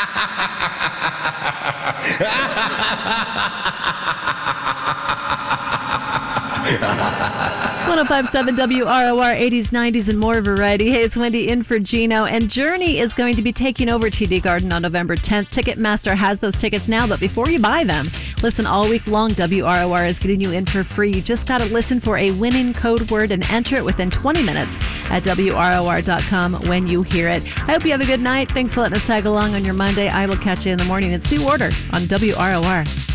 .1057 WROR, 80s, 90s, and more variety. Hey, it's Wendy in for Gino, and Journey is going to be taking over TD Garden on November 10th. Ticketmaster has those tickets now, but before you buy them, listen all week long. WROR is getting you in for free. You just got to listen for a winning code word and enter it within 20 minutes at WROR.com when you hear it. I hope you have a good night. Thanks for letting us tag along on your Monday. I will catch you in the morning. It's Stu Order on WROR.